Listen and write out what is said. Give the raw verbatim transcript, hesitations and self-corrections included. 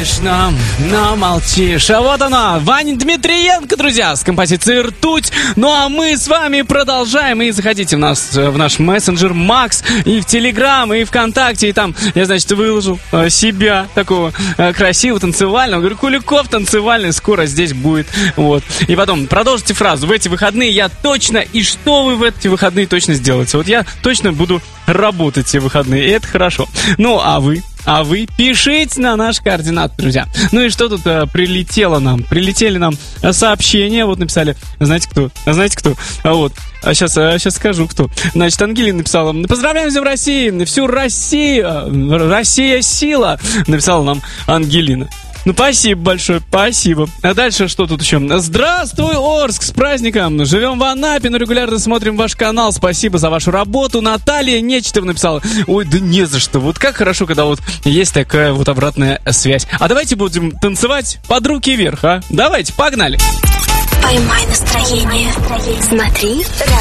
Отвечаешь нам, но молчишь. А вот она, Ваня Дмитриенко, друзья, с композицией «Ртуть». Ну а мы с вами продолжаем. И заходите в, нас, в наш мессенджер Макс, и в Телеграм, и ВКонтакте. И там я, значит, выложил э, себя такого э, красивого, танцевального. Говорю, Куликов танцевальный скоро здесь будет. Вот. И потом продолжите фразу. В эти выходные я точно... И что вы в эти выходные точно сделаете? Вот я точно буду работать все выходные. И это хорошо. Ну а вы? А вы пишите на наш координат, друзья. Ну и что тут а, прилетело нам? Прилетели нам сообщения. Вот написали, знаете кто? Знаете кто? А вот, а сейчас, а сейчас скажу кто. Значит, Ангелина написала: поздравляем с Днем России, всю Россию, Россия сила. Написала нам Ангелина. Ну, спасибо большое, спасибо. А дальше что тут еще? Здравствуй, Орск, с праздником! Живем в Анапе, но регулярно смотрим ваш канал. Спасибо за вашу работу. Наталья Нечетова написала: ой, да не за что. Вот как хорошо, когда вот есть такая вот обратная связь. А давайте будем танцевать под руки вверх, а? Давайте, погнали! Поймай настроение. Смотри